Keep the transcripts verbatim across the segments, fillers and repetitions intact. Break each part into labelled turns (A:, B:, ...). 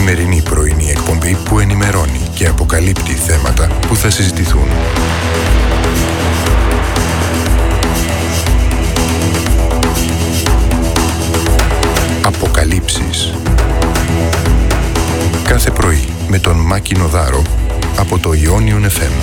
A: καθημερινή πρωινή εκπομπή που ενημερώνει και αποκαλύπτει θέματα που θα συζητηθούν. Αποκαλύψεις. Κάθε πρωί με τον Μάκη Νοδάρο από το Ionion εφ εμ.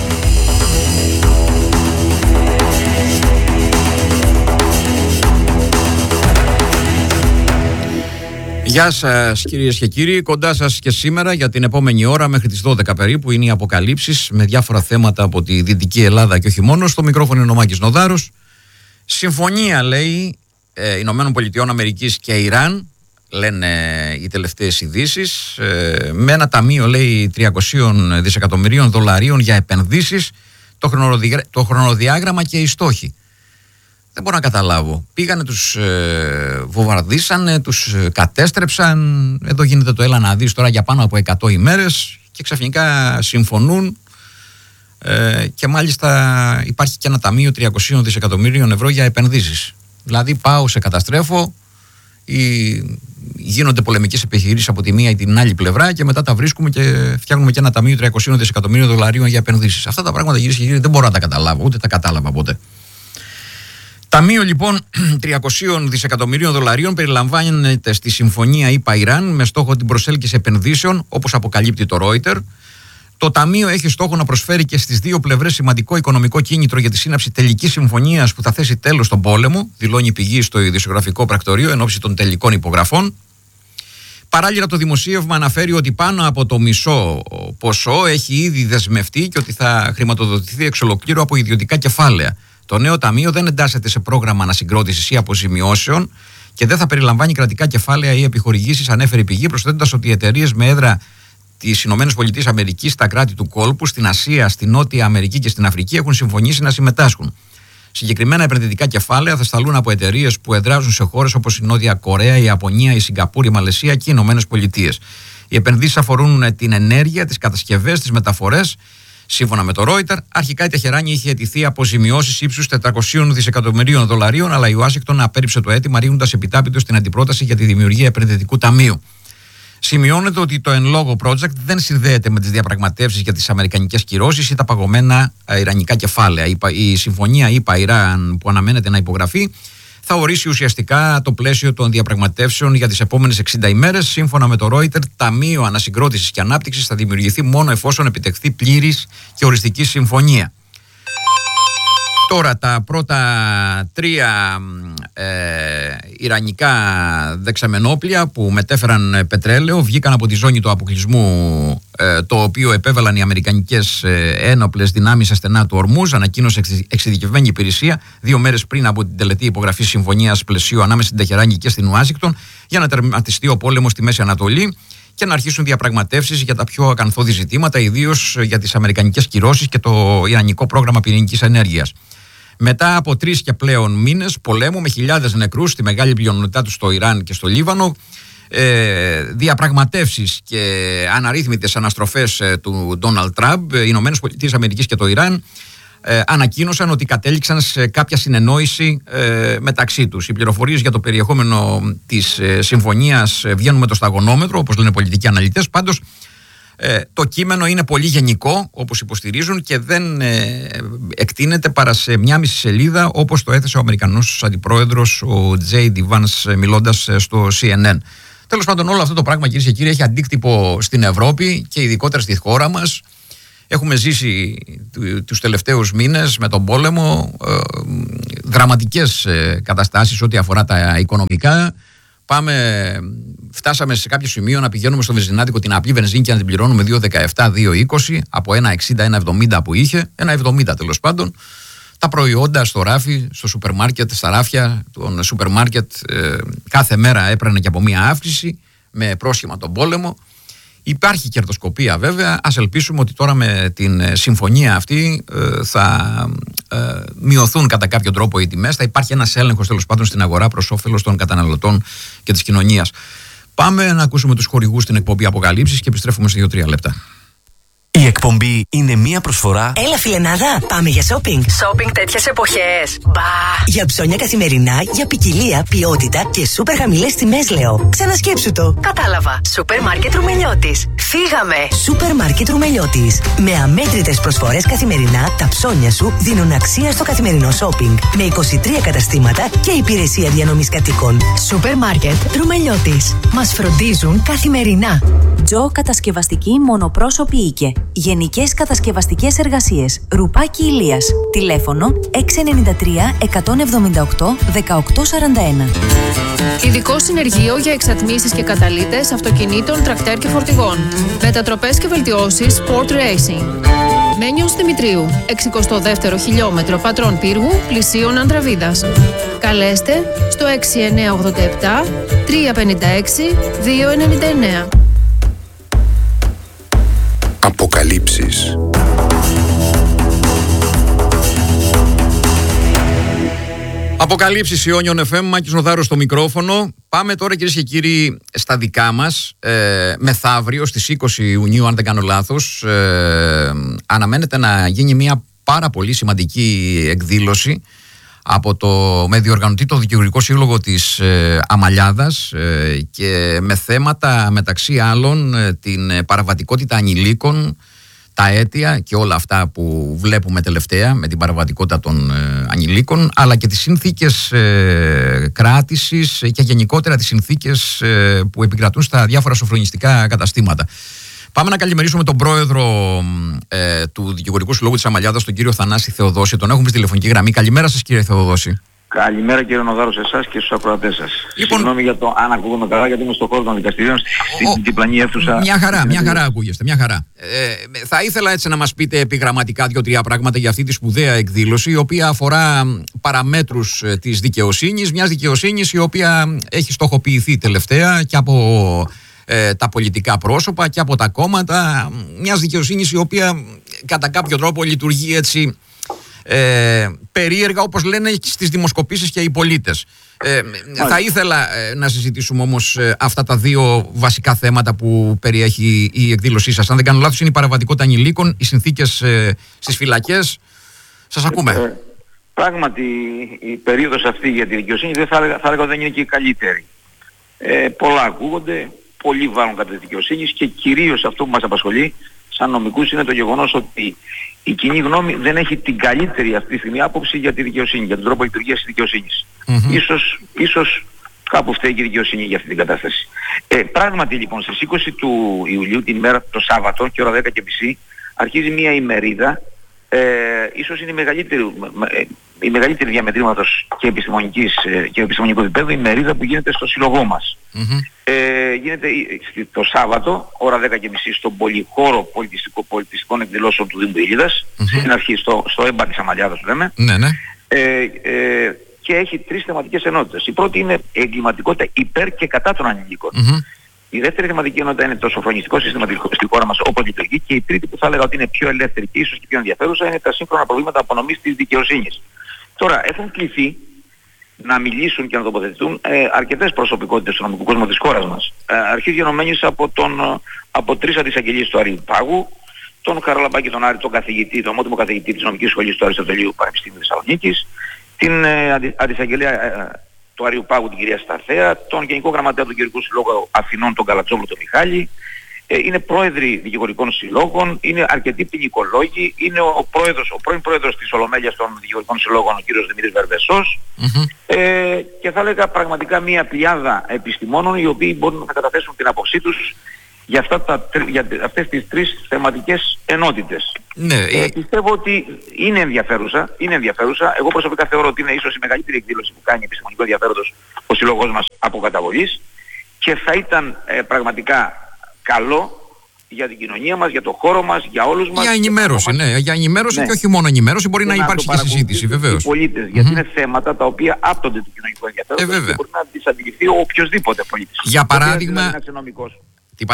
B: Γεια σας κυρίες και κύριοι, κοντά σας και σήμερα για την επόμενη ώρα μέχρι τις δώδεκα περίπου είναι οι αποκαλύψεις με διάφορα θέματα από τη Δυτική Ελλάδα και όχι μόνο. Στο μικρόφωνο είναι ο Μάκης Νοδάρος. Συμφωνία, λέει, ε, Ηνωμένων Πολιτειών Αμερικής και Ιράν, λένε οι τελευταίες ειδήσεις, ε, με ένα ταμείο, λέει, τριακόσια δισεκατομμυρίων δολαρίων για επενδύσεις, το, χρονοδια... το χρονοδιάγραμμα και οι στόχοι. Δεν μπορώ να καταλάβω. Πήγανε, τους ε, βομβαρδίσανε, τους ε, κατέστρεψαν. Εδώ γίνεται το έλα να δεις τώρα για πάνω από εκατό ημέρες και ξαφνικά συμφωνούν ε, και μάλιστα υπάρχει και ένα ταμείο τριακόσια δισεκατομμυρίων ευρώ για επενδύσεις. Δηλαδή πάω, σε καταστρέφω ή γίνονται πολεμικές επιχειρήσεις από τη μία ή την άλλη πλευρά και μετά τα βρίσκουμε και φτιάχνουμε και ένα ταμείο τριακόσια δισεκατομμυρίων δολαρίων για επενδύσεις. Αυτά τα πράγματα, κυρίες και κύριοι, δεν μπορώ να τα καταλάβω, ούτε τα κατάλαβα ποτέ. Ταμείο λοιπόν τριακόσια δισεκατομμυρίων δολαρίων περιλαμβάνεται στη συμφωνία ΗΠΑ-Ιράν με στόχο την προσέλκυση επενδύσεων, όπως αποκαλύπτει το Reuters. Το Ταμείο έχει στόχο να προσφέρει και στις δύο πλευρές σημαντικό οικονομικό κίνητρο για τη σύναψη τελικής συμφωνίας που θα θέσει τέλος στον πόλεμο, δηλώνει η πηγή στο ειδησιογραφικό πρακτορείο εν ώψη των τελικών υπογραφών. Παράλληλα, το δημοσίευμα αναφέρει ότι πάνω από το μισό ποσό έχει ήδη δεσμευτεί και ότι θα χρηματοδοτηθεί εξ ολοκλήρου από ιδιωτικά κεφάλαια. Το νέο ταμείο δεν εντάσσεται σε πρόγραμμα ανασυγκρότησης ή αποζημιώσεων και δεν θα περιλαμβάνει κρατικά κεφάλαια ή επιχορηγήσεις, ανέφερε η πηγή, προσθέτοντας ότι οι εταιρείες με έδρα τις ΗΠΑ, στα κράτη του κόλπου, στην Ασία, στην Νότια Αμερική και στην Αφρική έχουν συμφωνήσει να συμμετάσχουν. Συγκεκριμένα επενδυτικά κεφάλαια θα σταλούν από εταιρείες που εδράζουν σε χώρες όπως η Νότια Κορέα, η Ιαπωνία, η Σιγκαπούρη, η Μαλαισία και οι ΗΠΑ. Οι επενδύσεις αφορούν την ενέργεια, τις κατασκευές, τις μεταφορές. Σύμφωνα με το Reuters, αρχικά η Τεχεράνη είχε αιτηθεί αποζημιώσεις ύψους τετρακόσια δισεκατομμυρίων δολαρίων, αλλά η Ουάσιγκτον απέρριψε το αίτημα, ρίχνοντας επιτάπητο στην αντιπρόταση για τη δημιουργία επενδυτικού ταμείου. Σημειώνεται ότι το εν λόγω project δεν συνδέεται με τις διαπραγματεύσεις για τις αμερικανικές κυρώσεις ή τα παγωμένα ιρανικά κεφάλαια. Η συμφωνία ΗΠΑ-Ιράν που αναμένεται να υπογραφεί θα ορίσει ουσιαστικά το πλαίσιο των διαπραγματεύσεων για τις επόμενες εξήντα ημέρες. Σύμφωνα με το Reuters, Ταμείο Ανασυγκρότησης και Ανάπτυξης θα δημιουργηθεί μόνο εφόσον επιτευχθεί πλήρης και οριστική συμφωνία. Τώρα τα πρώτα τρία ε, ιρανικά δεξαμενόπλια που μετέφεραν πετρέλαιο βγήκαν από τη ζώνη του αποκλεισμού, ε, το οποίο επέβαλαν οι αμερικανικές ε, ένοπλες δυνάμεις στα στενά του Ορμούζ, ανακοίνωσε εξειδικευμένη υπηρεσία δύο μέρες πριν από την τελετή υπογραφή συμφωνίας πλαισίου ανάμεσα στην Τεχεράνη και στην Ουάσιγκτον για να τερματιστεί ο πόλεμος στη Μέση Ανατολή και να αρχίσουν διαπραγματεύσεις για τα πιο ακαθόδη ζητήματα, ιδίως για τις αμερικανικές κυρώσεις και το ιρανικό πρόγραμμα πυρηνικής ενέργειας. Μετά από τρεις και πλέον μήνες πολέμου με χιλιάδες νεκρούς στη μεγάλη πλειονότητά τους στο Ιράν και στο Λίβανο, ε, διαπραγματεύσεις και αναρρύθμιτες αναστροφές ε, του Ντόναλντ Τραμπ, οι Ηνωμένες Πολιτείες Αμερικής και το Ιράν ε, ανακοίνωσαν ότι κατέληξαν σε κάποια συνεννόηση ε, μεταξύ τους. Οι πληροφορίες για το περιεχόμενο της ε, συμφωνίας ε, βγαίνουν με το σταγονόμετρο, όπως λένε πολιτικοί αναλυτές. Πάντως, Ε, το κείμενο είναι πολύ γενικό, όπως υποστηρίζουν, και δεν ε, εκτείνεται παρά σε μια μισή σελίδα, όπως το έθεσε ο Αμερικανός αντιπρόεδρος, ο Τζέι Ντι Vance, μιλώντας στο Σι Εν Εν. Τέλος πάντων, όλο αυτό το πράγμα, κυρίες και κύριοι, έχει αντίκτυπο στην Ευρώπη και ειδικότερα στη χώρα μας. Έχουμε ζήσει τους τελευταίους μήνες με τον πόλεμο ε, δραματικές ε, καταστάσεις ό,τι αφορά τα οικονομικά. Πάμε, φτάσαμε σε κάποιο σημείο να πηγαίνουμε στο βενζινάδικο την απλή βενζίνη και να την πληρώνουμε δύο δεκαεπτά, δύο είκοσι από ένα εξήντα, ένα εβδομήντα που είχε, ένα εβδομήντα τέλος πάντων. Τα προϊόντα στο ράφι, στο σούπερ μάρκετ, στα ράφια των σούπερ μάρκετ ε, κάθε μέρα έπαιρνε και από μία αύξηση με πρόσχημα τον πόλεμο. Υπάρχει κερδοσκοπία βέβαια. Ας ελπίσουμε ότι τώρα με την συμφωνία αυτή ε, θα ε, μειωθούν κατά κάποιο τρόπο οι τιμές. Θα υπάρχει ένας έλεγχος τέλος πάντων στην αγορά προς όφελος των καταναλωτών και της κοινωνίας. Πάμε να ακούσουμε τους χορηγούς στην εκπομπή Αποκαλύψεις και επιστρέφουμε σε δύο τρία λεπτά.
C: Η εκπομπή είναι μία προσφορά.
D: Έλα, φιλενάδα, πάμε για shopping.
E: Shopping τέτοιες εποχές.
D: Μπα! Για ψώνια καθημερινά, για ποικιλία, ποιότητα και σούπερ χαμηλές τιμές, λέω. Ξανασκέψου το.
E: Κατάλαβα. Σούπερ μάρκετ Ρουμελιώτης. Φύγαμε.
D: Σούπερ μάρκετ Ρουμελιώτης. Με αμέτρητες προσφορές καθημερινά, τα ψώνια σου δίνουν αξία στο καθημερινό shopping. Με είκοσι τρία καταστήματα και υπηρεσία διανομής κατοίκων.
E: Σούπερ μάρκετ Ρουμελιώτης. Μας φροντίζουν καθημερινά.
F: Τζο Κατασκευαστική Μονοπρόσωπη Οίκε. Γενικές κατασκευαστικές εργασίες. Ρουπάκι Ηλίας. Τηλέφωνο έξι εννιά τρία εκατόν εβδομήντα οκτώ δεκαοκτώ σαράντα ένα.
G: Ειδικό συνεργείο για εξατμίσεις και καταλύτες αυτοκινήτων, τρακτέρ και φορτηγών. Μετατροπές και βελτιώσεις Sport Racing. Μένιος Δημητρίου, εξηκοστό δεύτερο χιλιόμετρο Πατρών Πύργου, πλησίον Ανδραβίδας. Καλέστε στο έξι εννιά οκτώ επτά τρία πέντε έξι δύο εννιά εννιά.
A: Αποκαλύψεις.
B: Αποκαλύψεις Ιόνιον εφ εμ, Μάκης Νοδάρος στο μικρόφωνο. Πάμε τώρα, κυρίες και κύριοι, στα δικά μας. Ε, μεθαύριο στις είκοσι Ιουνίου, αν δεν κάνω λάθος, ε, αναμένεται να γίνει μια πάρα πολύ σημαντική εκδήλωση από το, με διοργανωτή το Δικηγορικό Σύλλογο της ε, Αμαλιάδας ε, και με θέματα μεταξύ άλλων ε, την παραβατικότητα ανηλίκων, τα αίτια και όλα αυτά που βλέπουμε τελευταία με την παραβατικότητα των ε, ανηλίκων, αλλά και τις συνθήκες ε, κράτησης και γενικότερα τις συνθήκες ε, που επικρατούν στα διάφορα σοφρονιστικά καταστήματα. Πάμε να καλημερίσουμε τον πρόεδρο ε, του Δικηγορικού Συλλόγου της Αμαλιάδας, τον κύριο Θανάση Θεοδόση. Τον έχουμε στη τηλεφωνική γραμμή. Καλημέρα σας, κύριε Θεοδόση.
H: Καλημέρα, κύριε Νοδάρο, σε εσάς και στους ακροατές σας. Λοιπόν, συγγνώμη για το αν ακούγομαι καλά, γιατί είμαι στον χώρο των δικαστηρίων, στην διπλανή αίθουσα.
B: Μια χαρά, μια χαρά ακούγεστε, μια χαρά. Ε, θα ήθελα έτσι να μας πείτε επιγραμματικά δύο-τρία πράγματα για αυτή τη σπουδαία εκδήλωση, η οποία αφορά παραμέτρους της δικαιοσύνης, μιας δικαιοσύνης η οποία έχει στοχοποιηθεί τελευταία και από ε, τα πολιτικά πρόσωπα και από τα κόμματα, μιας δικαιοσύνης η οποία κατά κάποιο τρόπο λειτουργεί έτσι Ε, περίεργα, όπως λένε στις δημοσκοπήσεις και οι πολίτες. Ε, θα ήθελα ε, να συζητήσουμε όμως ε, αυτά τα δύο βασικά θέματα που περιέχει η εκδήλωσή σας. Αν δεν κάνω λάθος, είναι η παραβατικότητα ανηλίκων, οι συνθήκες ε, στις φυλακές. Σας ακούμε.
H: Ε, πράγματι η περίοδος αυτή για τη δικαιοσύνη δεν θα έλεγα, θα έλεγα δεν είναι και η καλύτερη. Ε, πολλά ακούγονται, πολλοί βάλουν κατά τη δικαιοσύνη και κυρίως αυτό που μας απασχολεί σαν νομικούς είναι το γεγονός ότι η κοινή γνώμη δεν έχει την καλύτερη αυτή τη στιγμή άποψη για τη δικαιοσύνη, για τον τρόπο λειτουργίας της δικαιοσύνης. Mm-hmm. Ίσως, ίσως κάπου φταίει και η δικαιοσύνη για αυτή την κατάσταση. Ε, πράγματι λοιπόν στις είκοσι του Ιουλίου, την ημέρα το Σάββατο και ώρα δέκα και μισή, αρχίζει μια ημερίδα, ε, ίσως είναι η μεγαλύτερη, ε, η μεγαλύτερη διαμετρήματος και, επιστημονικής, ε, και επιστημονικού επίπεδου ημερίδα που γίνεται στο σύλλογό μας. Mm-hmm. Ε, γίνεται το Σάββατο, ώρα δέκα και μισή, στον πολυχώρο πολιτιστικό, πολιτιστικών εκδηλώσεων του Δήμου Ήλιδας, mm-hmm. στην αρχή στο, στο έμπα της Αμαλιάδας που λέμε, ναι, ναι. Ε, ε, και έχει τρεις θεματικές ενότητες. Η πρώτη είναι εγκληματικότητα υπέρ και κατά των ανηλίκων. Mm-hmm. Η δεύτερη θεματική ενότητα είναι το σοφρονιστικό σύστημα στη χώρα μας όπως λειτουργεί, και η τρίτη που θα έλεγα ότι είναι πιο ελεύθερη και ίσως και πιο ενδιαφέρουσα είναι τα σύγχρονα προβλήματα απονομής της δικαιοσύνης. Τώρα έχουν κληθεί να μιλήσουν και να τοποθετηθούν ε, αρκετές προσωπικότητες του νομικού κόσμου της χώρας μας. Ε, αρχής γενομένης από, τον, από τρεις αντισαγγελίες του Αρίου Πάγου, τον Χαραλαμπάκη τον Άρη, τον καθηγητή, τον ομότιμο καθηγητή της νομικής σχολής του Αριστοτελείου Πανεπιστήμιου Θεσσαλονίκης, την ε, αντι, αντισαγγελία ε, του Αρίου Πάγου την κυρία Σταθέα, τον Γενικό Γραμματέα του Δικηγορικού Συλλόγου Αθηνών τον Καλατσόπουλο τον Μιχάλη, ε, είναι πρόεδροι δικηγορικών συλλόγων, είναι αρκετοί ποινικολόγοι, είναι ο, πρόεδρος, ο πρώην πρόεδρος της Ολομέλειας των δικηγορικών συλλόγων, ο κύριος Δημήτρης Βερβεσός, mm-hmm. ε, και θα έλεγα πραγματικά μια πλειάδα επιστημόνων οι οποίοι μπορούν να καταθέσουν την άποψή τους για, αυτά τα, για αυτές τις τρεις θεματικές ενότητες. Ναι, ε, ε... Πιστεύω ότι είναι ενδιαφέρουσα, είναι ενδιαφέρουσα. Εγώ προσωπικά θεωρώ ότι είναι ίσως η μεγαλύτερη εκδήλωση που κάνει επιστημονικό ενδιαφέροντος ο συλλόγος μας από καταβολής, και θα ήταν ε, πραγματικά καλό για την κοινωνία μας, για το χώρο μας, για όλους μας.
B: Για ενημέρωση, ναι, για ενημέρωση, ναι. Και όχι μόνο ενημέρωση, μπορεί και να, να υπάρξει και συζήτηση, βεβαίως.
H: Οι πολίτες, mm-hmm. γιατί είναι θέματα τα οποία άπτονται του κοινωνικού ενδιαφέροντος, ε, και μπορεί να τις αντιληφθεί ο οποιοσδήποτε πολίτης.
B: Για παράδειγμα... Τι είπατε?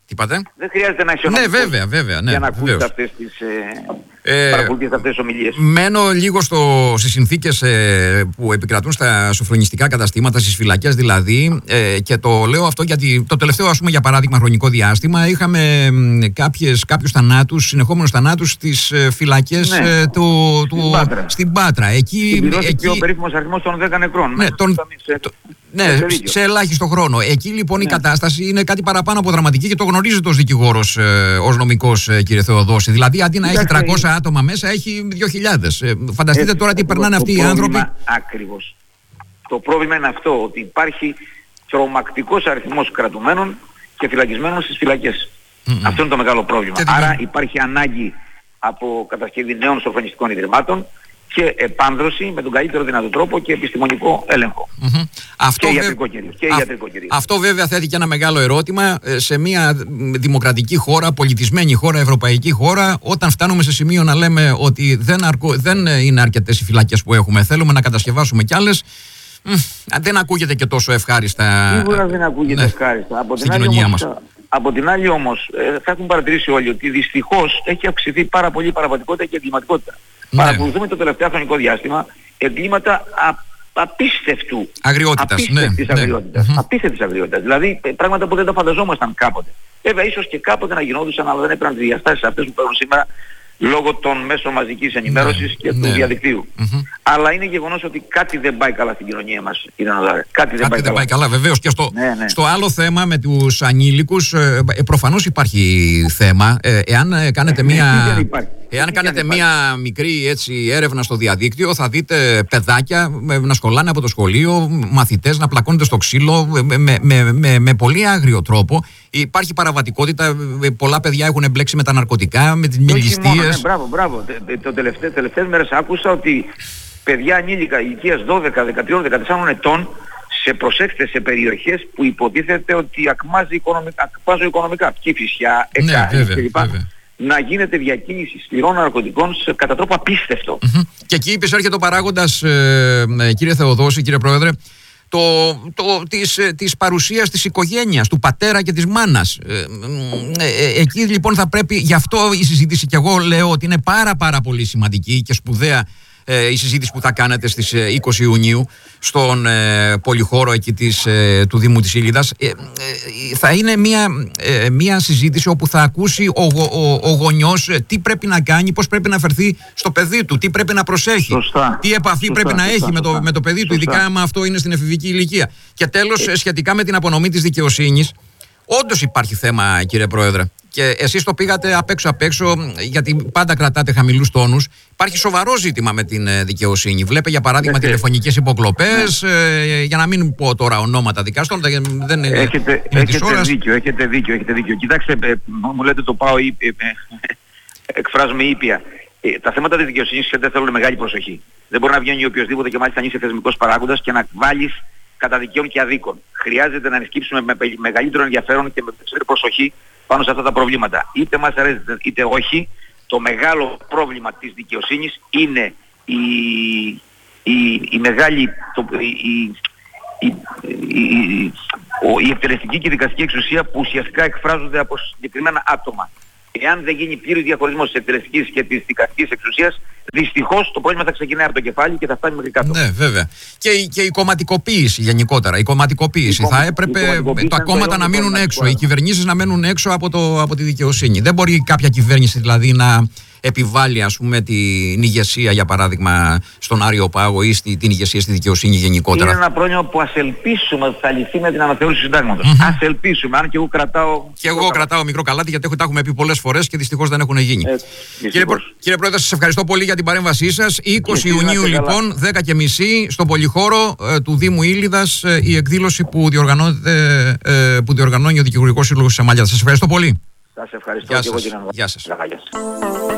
B: Τι είπατε?
H: Δεν χρειάζεται να είσαι
B: Ναι, βέβαια, βέβαια. Ναι,
H: για να ακούσεις αυτές τις, ε, ε, παρακολουθείς αυτές τις ομιλίες.
B: Μένω λίγο στο, στις συνθήκες ε, που επικρατούν στα σοφρονιστικά καταστήματα, στις φυλακές δηλαδή, ε, και το λέω αυτό γιατί το τελευταίο, ας πούμε, για παράδειγμα χρονικό διάστημα είχαμε κάποιες, κάποιους θανάτους, συνεχόμενους θανάτους στις ε, φυλακές, ναι, ε, του, του, στην, Πάτρα. στην Πάτρα. Εκεί,
H: εκεί ο περίφημος αριθμός των δέκα νεκρών.
B: Ναι, τον, σε, το, ναι σε, σε ελάχιστο χρόνο. Εκεί λοιπόν, ναι, η κατάσταση είναι κάτι παραπάνω από δραματική και το γνωρίζετε ως δικηγόρος, ε, ως νομικός, ε, κύριε Θεοδόση. Δηλαδή αντί να έχει τριακόσια άτομα μέσα, έχει δύο χιλιάδες. Ε, φανταστείτε τώρα τι περνάνε αυτοί οι άνθρωποι.
H: Ακριβώς. Το πρόβλημα είναι αυτό, ότι υπάρχει τρομακτικός αριθμός κρατουμένων και φυλακισμένων στις φυλακές. Mm-hmm. Αυτό είναι το μεγάλο πρόβλημα. Και Άρα δηλαδή υπάρχει ανάγκη από κατασκευή νέων σοφρονιστικών ιδρυμάτων και επάνδρωση με τον καλύτερο δυνατό τρόπο και επιστημονικό έλεγχο. Mm-hmm. Αυτό και, βε... ιατρικό κυρίως, και Α... ιατρικό κυρίως.
B: Αυτό βέβαια θέτει και ένα μεγάλο ερώτημα σε μια δημοκρατική χώρα, πολιτισμένη χώρα, ευρωπαϊκή χώρα, όταν φτάνουμε σε σημείο να λέμε ότι δεν, αρκο... δεν είναι αρκετές οι φυλακές που έχουμε, θέλουμε να κατασκευάσουμε κι άλλες. Δεν ακούγεται και τόσο ευχάριστα.
H: Σίγουρα δεν ακούγεται, ναι, ευχάριστα. Από την, άλλη όμως, από την άλλη όμως ε, θα έχουν παρατηρήσει όλοι ότι δυστυχώς έχει αυξηθεί πάρα πολύ η παραβατικότητα και η εγκληματικότητα. Ναι. Παρακολουθούμε το τελευταίο χρονικό διάστημα εγκλήματα α, απίστευτου
B: αγριότητας.
H: Απίστευτης
B: ναι,
H: αγριότητας.
B: Ναι.
H: Απίστευτης αγριότητας. Δηλαδή πράγματα που δεν τα φανταζόμασταν κάποτε. Βέβαια ίσως και κάποτε να γινόντουσαν, αλλά δεν έπαιρναν τις διαστάσεις αυτές που παίρνουν σήμερα λόγω των μέσων μαζικής ενημέρωσης, ναι, και του, ναι, διαδικτύου. Mm-hmm. Αλλά είναι γεγονός ότι κάτι δεν πάει καλά στην κοινωνία μας, κύριε Νοδάρε. Κάτι δεν, κάτι πάει, δεν πάει καλά.
B: καλά. Βεβαίως. Και στο,
H: ναι, ναι.
B: στο άλλο θέμα με τους ανήλικους, ε, ε, προφανώς υπάρχει θέμα. Ε, εάν ε, κάνετε μία... Εάν κάνετε μία μικρή, έτσι, έρευνα στο διαδίκτυο, θα δείτε παιδάκια να σκολάνε από το σχολείο, μαθητές να πλακώνονται στο ξύλο με, με, με, με, με πολύ άγριο τρόπο. Υπάρχει παραβατικότητα, πολλά παιδιά έχουν εμπλέξει με τα ναρκωτικά, με τις μιλιστίες.
H: Ναι, μπράβο, μπράβο. Το τελευταίες, τελευταίες μέρες άκουσα ότι παιδιά ανήλικα ηλικίας δώδεκα, δεκατρία, δεκατέσσερα ετών σε προσέξτε σε περιοχές που υποτίθεται ότι ακμάζει οικονομικά, ακμάζουν οικονομικά, Κηφισιά, Εκάρη, ναι, κλπ. Να γίνεται διακίνηση σκληρών ναρκωτικών σε, κατά τρόπο απίστευτο.
B: Mm-hmm. Και εκεί υπησέρχεται ο παράγοντας, ε, ε, κύριε Θεοδόση, κύριε Πρόεδρε, το, το, της, της παρουσίας της οικογένειας, του πατέρα και της μάνας. Ε, ε, ε, εκεί λοιπόν θα πρέπει, γι' αυτό η συζήτηση, και εγώ λέω ότι είναι πάρα πάρα πολύ σημαντική και σπουδαία η συζήτηση που θα κάνετε στις είκοσι Ιουνίου στον ε, πολυχώρο εκεί της, ε, του Δήμου της Ήλιδας. Ε, ε, θα είναι μια, ε, μια συζήτηση όπου θα ακούσει ο, ο, ο γονιός τι πρέπει να κάνει, πώς πρέπει να φερθεί στο παιδί του, τι πρέπει να προσέχει,
H: σωστά,
B: τι επαφή σωστά, πρέπει
H: σωστά,
B: να έχει
H: σωστά,
B: με, το, με το παιδί
H: σωστά.
B: του, ειδικά άμα αυτό είναι στην εφηβική ηλικία. Και τέλος, ε. σχετικά με την απονομή της δικαιοσύνης, όντως υπάρχει θέμα, κύριε Πρόεδρε. Και εσείς το πήγατε απ' έξω απ' έξω, γιατί πάντα κρατάτε χαμηλούς τόνους. Υπάρχει σοβαρό ζήτημα με την δικαιοσύνη. Βλέπε για παράδειγμα ναι, τηλεφωνικές υποκλοπές, ναι. ε, για να μην πω τώρα ονόματα δικαστών, δεν
H: έχετε,
B: είναι
H: έχετε δίκιο, έχετε δίκιο, έχετε δίκιο. Κοιτάξτε, ε, μου λέτε το πάω, ε, ε, εκφράζομαι ήπια. Ε, τα θέματα της δικαιοσύνης δεν θέλουν μεγάλη προσοχή. Δεν μπορεί να βγαίνει οποιοσδήποτε και μάλιστα αν είσαι θεσμικός παράγοντας και να βάλεις κατά δικαίων και αδίκων. Χρειάζεται να ενσκύψουμε με μεγαλύτερο ενδιαφέρον και με περισσότερη προσοχή πάνω σε αυτά τα προβλήματα. Είτε μας αρέσει είτε όχι, το μεγάλο πρόβλημα της δικαιοσύνης είναι η, η, η μεγάλη το, η, η, η, η, η εκτελεστική και η δικαστική εξουσία που ουσιαστικά εκφράζονται από συγκεκριμένα άτομα. Εάν δεν γίνει πλήρης διαχωρισμός της εκτελεστικής και της δικαστικής εξουσίας, δυστυχώς το πρόβλημα θα ξεκινάει από το κεφάλι και θα φτάνει μέχρι κάτω.
B: Ναι, βέβαια. Και η, και η κομματικοποίηση γενικότερα. Η κομματικοποίηση. Η θα έπρεπε κομματικοποίηση τα κόμματα να μείνουν έξω, οι κυβερνήσεις να μένουν έξω από, το, από τη δικαιοσύνη. Δεν μπορεί κάποια κυβέρνηση δηλαδή να επιβάλλει, ας πούμε, την ηγεσία, για παράδειγμα, στον Άριο Πάγο ή στη, την ηγεσία στη δικαιοσύνη γενικότερα.
H: Είναι ένα πρόβλημα που ας ελπίσουμε ότι θα λυθεί με την αναθεώρηση του συντάγματος. Mm-hmm. Ας ελπίσουμε, αν και εγώ κρατάω...
B: Και εγώ κρατάω, κρατάω μικρό καλάτι, γιατί τα έχουμε πει πολλές φορές και δυστυχώς δεν έχουν γίνει. Ε, κύριε, κύριε Πρόεδρε, σας ευχαριστώ πολύ για την παρέμβασή σας. είκοσι Ιουνίου λοιπόν, δέκα και μισή, στον πολυχώρο ε, του Δήμου Ήλιδας, ε, η εκδήλωση που, ε, που διοργανώνει ο Δικηγορικός Σύλλογος της Αμάλιας. Σας ευχαριστώ πολύ.
H: Σας ευχαριστώ και εγώ την αναλογία.
B: Γεια σας.